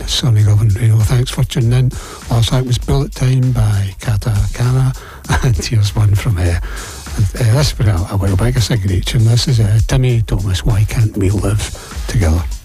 Sonny Robin Reno. Thanks for tuning in. Last night was Bullet Time by Kata Kana, and here's one from this is a great tune. This is Timmy Thomas, Why Can't We Live Together?